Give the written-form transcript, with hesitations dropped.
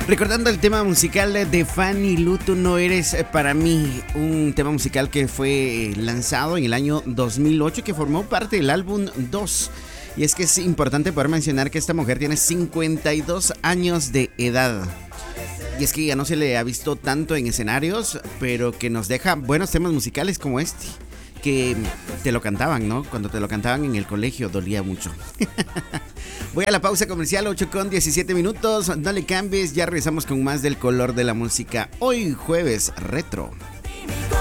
Recordando el tema musical de Fanny Lu, Tú no eres para mí, un tema musical que fue lanzado en el año 2008 y que formó parte del álbum 2. Y es que es importante poder mencionar que esta mujer tiene 52 años de edad. Y es que ya no se le ha visto tanto en escenarios, pero que nos deja buenos temas musicales como este. Que te lo cantaban, ¿no? Cuando te lo cantaban en el colegio dolía mucho. Voy a la pausa comercial, 8:17. No le cambies, ya regresamos con más del color de la música. Hoy jueves retro.